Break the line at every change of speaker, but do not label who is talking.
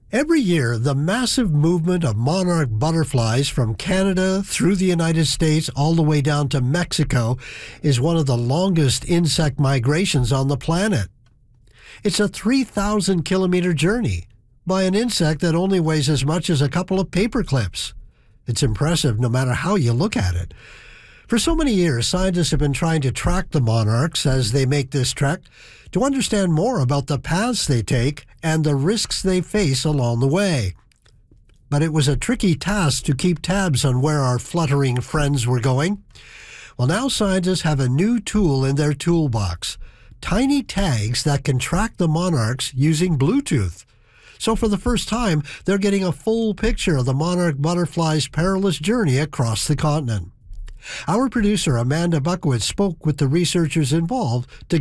Every year, the massive movement of monarch butterflies from Canada through the United States all the way down to Mexico is one of the longest insect migrations on the planet. It's a 3,000-kilometer journey by an insect that only weighs as much as a couple of paper clips. It's impressive no matter how you look at it. For so many years, scientists have been trying to track the monarchs as they make this trek to understand more about the paths they take and the risks they face along the way. But it was a tricky task to keep tabs on where our fluttering friends were going. Well, now scientists have a new tool in their toolbox, tiny tags that can track the monarchs using Bluetooth. So for the first time, they're getting a full picture of the monarch butterfly's perilous journey across the continent. Our producer, Amanda Buckowitz, spoke with the researchers involved to